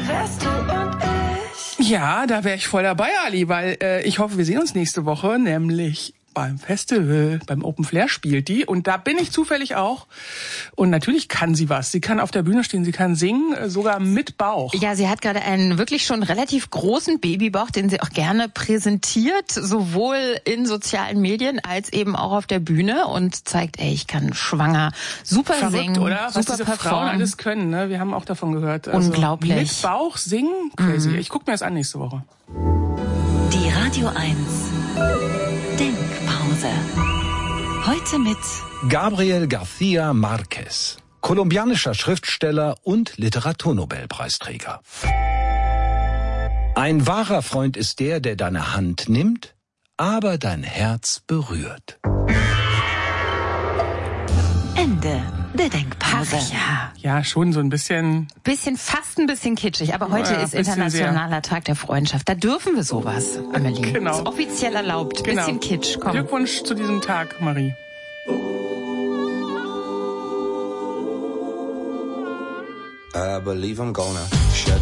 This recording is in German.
wärst du und ich. Ja, da wäre ich voll dabei, Ali, weil ich hoffe, wir sehen uns nächste Woche, nämlich beim Festival, beim Open Flair spielt die und da bin ich zufällig auch. Und natürlich kann sie was. Sie kann auf der Bühne stehen, sie kann singen, sogar mit Bauch. Ja, sie hat gerade einen wirklich schon relativ großen Babybauch, den sie auch gerne präsentiert, sowohl in sozialen Medien als eben auch auf der Bühne und zeigt, ich kann schwanger super Verrückt, singen, oder? Was super diese performen. Frauen alles können, ne? Wir haben auch davon gehört. Also unglaublich. Mit Bauch singen, crazy. Ich gucke mir das an nächste Woche. Die Radio 1 Denkpause. Heute mit Gabriel García Márquez, kolumbianischer Schriftsteller und Literaturnobelpreisträger. Ein wahrer Freund ist der deine Hand nimmt, aber dein Herz berührt. Ende der Denkpause. Ja, schon so ein bisschen. Fast ein bisschen kitschig, aber heute ist Internationaler Tag der Freundschaft. Da dürfen wir sowas, Amelie. Genau. Ist offiziell erlaubt. Genau. Bisschen Kitsch, komm. Glückwunsch zu diesem Tag, Marie. I believe I'm gonna shed